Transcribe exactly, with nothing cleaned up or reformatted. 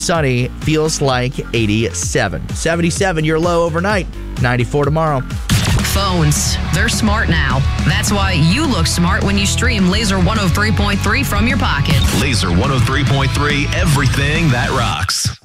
Sunny, feels like eighty-seven. seventy-seven, your low overnight. ninety-four tomorrow. Phones, they're smart now. That's why you look smart when you stream Laser one oh three point three from your pocket. Laser one oh three point three, everything that rocks.